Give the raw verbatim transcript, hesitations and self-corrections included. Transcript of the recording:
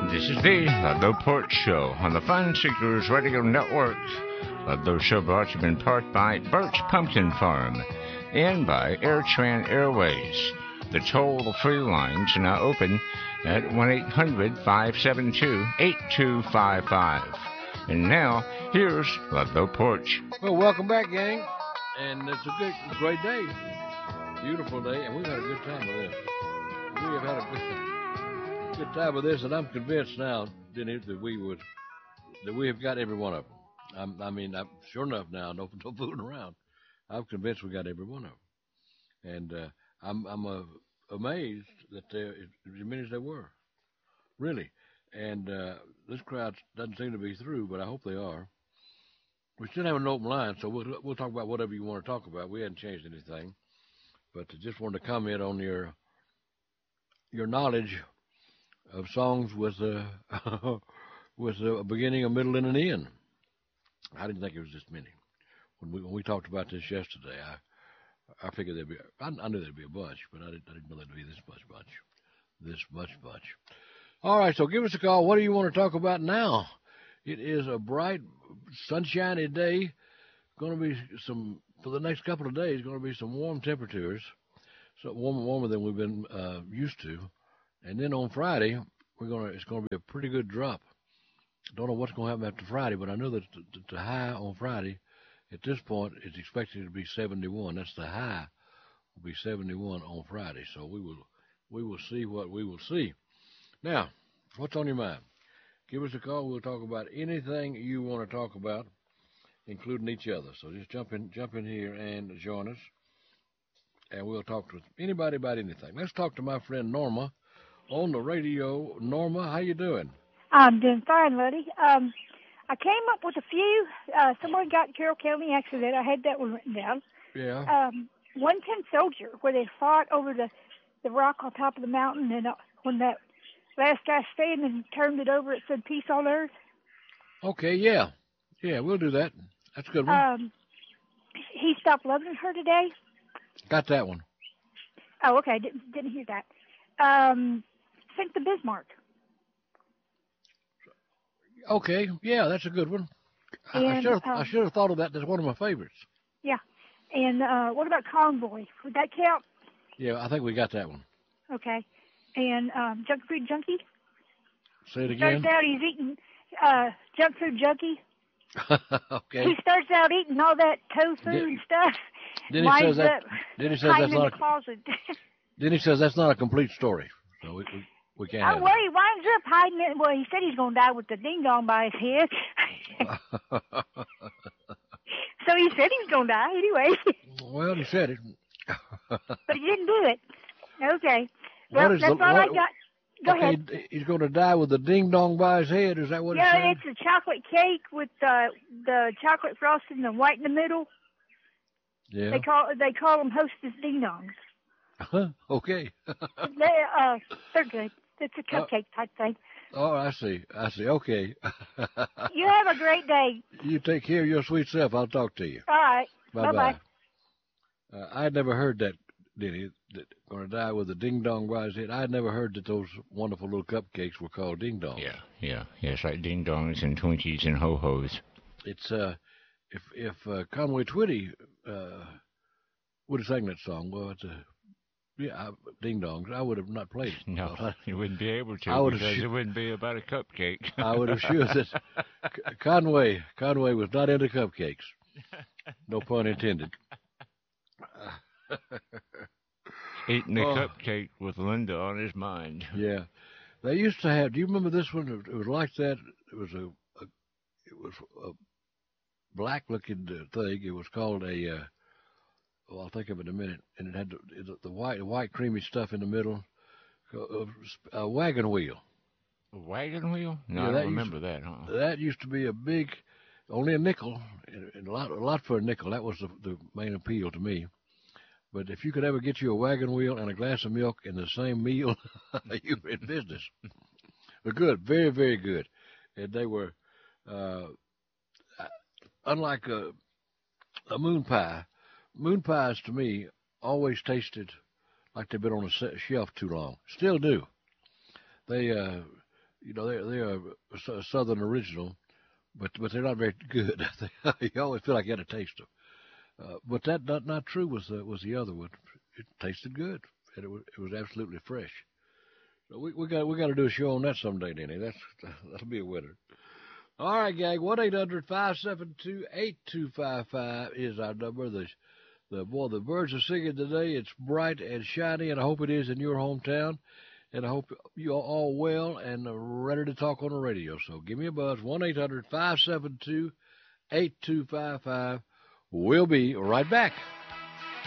This is the Ludlow Port Show on the Fun Seekers Radio Network. Ludlow Show brought to you in part by Birch Pumpkin Farm and by AirTran Airways. The toll-free lines are now open at one eight hundred five seven two eight two five five. And now, here's Ludlow Porch. Well, welcome back, gang. And it's a good, great day. Beautiful day, and we've had a good time with this. We have had a good, good time with this, and I'm convinced now, Denny, that we would, that we have got every one of them. I'm, I mean, I'm, sure enough now, no, no fooling around. I'm convinced we got every one of them. And uh, I'm, I'm uh, amazed that there, as many as there were, really. And uh, this crowd doesn't seem to be through, but I hope they are. We still have an open line, so we'll we'll talk about whatever you want to talk about. We hadn't changed anything, but I just wanted to comment on your your knowledge of songs with a with a beginning, a middle, and an end. I didn't think it was this many. When we when we talked about this yesterday, I I figured there'd be I, I knew there'd be a bunch, but I didn't I didn't know there'd be this much bunch, this much bunch. All right, so give us a call. What do you want to talk about now? It is a bright, sunshiny day. Going to be some, for the next couple of days, going to be some warm temperatures, so warmer, warmer than we've been uh, used to. And then on Friday, we're going to, it's going to be a pretty good drop. Don't know what's going to happen after Friday, but I know that the, the high on Friday, at this point, is expected to be seventy-one. That's the high, will be seventy-one on Friday. So we will, we will see what we will see. Now, what's on your mind? Give us a call. We'll talk about anything you want to talk about, including each other. So just jump in, jump in here and join us, and we'll talk to anybody about anything. Let's talk to my friend Norma on the radio. Norma, how you doing? I'm doing fine, buddy. Um, I came up with a few. Uh, someone got Carroll County accident. I had that one written down. Yeah. Um, one ten Soldier, where they fought over the, the rock on top of the mountain, and uh, when that last guy standing and turned it over, it said peace on earth. Okay, yeah. Yeah, we'll do that. That's a good one. Um, he stopped loving her today. Got that one. Oh, okay. Didn't, didn't hear that. Um, Sink the Bismarck. Okay, yeah, that's a good one. And, I should have um, I should have thought of that. That's one of my favorites. Yeah. And uh, what about Convoy? Would that count? Yeah, I think we got that one. Okay. And um, Junk Food Junkie? Say it again. Starts out he's eating uh, Junk Food Junkie. Okay. He starts out eating all that tofu Yeah. and stuff. Then he says that. Then he says that's hiding in not. the A, closet. then he says that's not a complete story. So we we, we can't. Oh, have well, he winds up hiding it. Well, he said he's going to die with the ding dong by his head. So he said he was going to die anyway. Well, he said it. But he didn't do it. Okay. What Well, is that's the- all I what- got. Go okay, ahead. he's going to die with a ding dong by his head. Is that what Yeah, it it's a chocolate cake with uh, the chocolate frosting and the white in the middle. says? Yeah. They call they call them Hostess ding dongs. Okay. they uh, they're good. It's a cupcake type thing. Oh, I see. I see. Okay. You have a great day. You take care of your sweet self. I'll talk to you. All right. Bye Bye bye. Uh, I'd never heard that, Denny, that going to die with a ding dong by his head. I'd never heard that those wonderful little cupcakes were called ding dongs. Yeah, yeah, yeah. It's like ding dongs and Twinkies and ho hos. It's uh, if if uh, Conway Twitty uh would have sang that song, well, it's a yeah, I, ding dongs. I would have not played it. No, I, you wouldn't be able to I would've because sh- it wouldn't be about a cupcake. I would have sure that C- Conway Conway was not into cupcakes. No pun intended. Eating the Oh. cupcake with Linda on his mind. Yeah, they used to have. Do you remember this one? It was like that. It was a, a it was a black-looking thing. It was called a. Uh, well, I'll think of it in a minute. And it had the, it, the white, white creamy stuff in the middle. A wagon wheel. A wagon wheel? No, Yeah, I that don't used remember that, huh? That used to be a big, only a nickel, and a lot, a lot for a nickel. That was the, the main appeal to me. But if you could ever get you a wagon wheel and a glass of milk in the same meal, you were in business. They're good, very, very good. And they were, uh, unlike a, a moon pie, moon pies to me always tasted like they've been on a shelf too long. Still do. They, uh, you know, they're they're a Southern original, but but they're not very good. You always feel like you had to taste them. Uh, but that not not true was the was the other one. It tasted good, and it was it was absolutely fresh. So we we got we got to do a show on that someday, Denny. That's that'll be a winner. All right, gang. One eight hundred five seven two eight two five five is our number. The the boy the birds are singing today. It's bright and shiny, and I hope it is in your hometown. And I hope you are all well and ready to talk on the radio. So give me a buzz, one eight hundred five seven two eight two five five. We'll be right back.